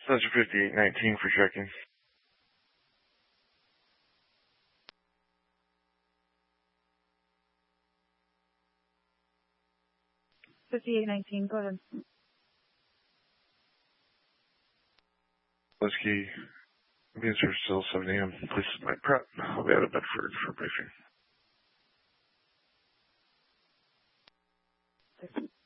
Sensor 5819 for checking. 5819, go ahead. Whiskey, means are still 7 a.m. Please my prep. I'll be out of Bedford for briefing.